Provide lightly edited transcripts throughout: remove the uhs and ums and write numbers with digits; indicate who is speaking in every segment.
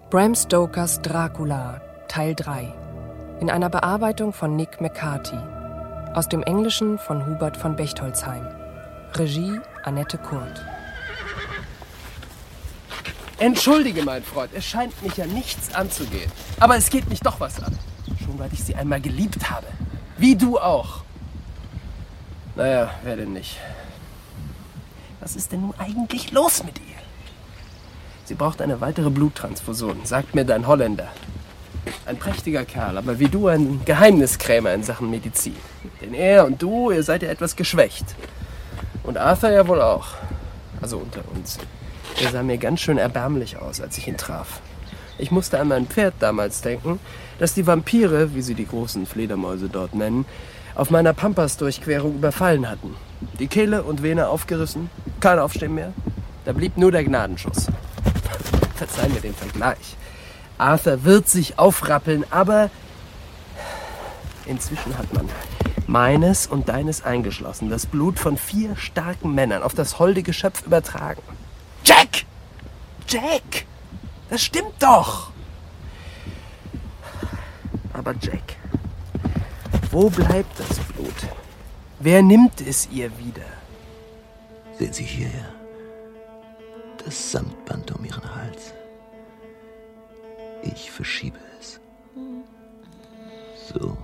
Speaker 1: Bram Stokers Dracula, Teil 3. In einer Bearbeitung von Nick McCarthy. Aus dem Englischen von Hubert von Bechtolzheim. Regie Annette Kurt.
Speaker 2: Entschuldige, mein Freund, es scheint mich ja nichts anzugehen. Aber es geht mich doch was an. Schon weil ich sie einmal geliebt habe. Wie du auch. Naja, wer denn nicht? Was ist denn nun eigentlich los mit ihr? Sie braucht eine weitere Bluttransfusion, sagt mir dein Holländer. Ein prächtiger Kerl, aber wie du ein Geheimniskrämer in Sachen Medizin. Denn er und du, ihr seid ja etwas geschwächt. Und Arthur ja wohl auch. Also unter uns. Er sah mir ganz schön erbärmlich aus, als ich ihn traf. Ich musste an mein Pferd damals denken, das die Vampire, wie sie die großen Fledermäuse dort nennen, auf meiner Pampas-Durchquerung überfallen hatten. Die Kehle und Vene aufgerissen, kein Aufstehen mehr. Da blieb nur der Gnadenschuss. Verzeih mir den Vergleich. Arthur wird sich aufrappeln, aber inzwischen hat man meines und deines eingeschlossen das Blut von 4 starken Männern auf das holde Geschöpf übertragen. Jack! Jack! Das stimmt doch! Aber Jack, wo bleibt das Blut? Wer nimmt es ihr wieder?
Speaker 3: Sehen Sie hierher. Das Samtband um Ihren Hals. Ich verschiebe es. So.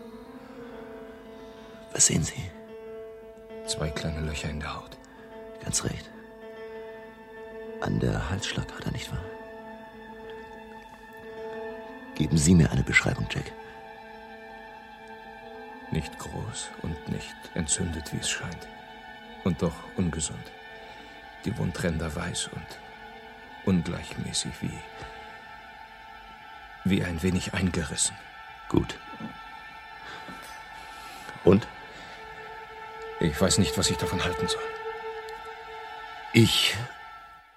Speaker 3: Was sehen Sie?
Speaker 4: 2 kleine Löcher in der Haut.
Speaker 3: Ganz recht. An der Halsschlagader, nicht wahr? Geben Sie mir eine Beschreibung, Jack.
Speaker 4: Nicht groß und nicht entzündet, wie es scheint. Und doch ungesund. Die Wundränder weiß und ungleichmäßig wie ein wenig eingerissen.
Speaker 3: Gut. Und?
Speaker 4: Ich weiß nicht, was ich davon halten soll.
Speaker 3: Ich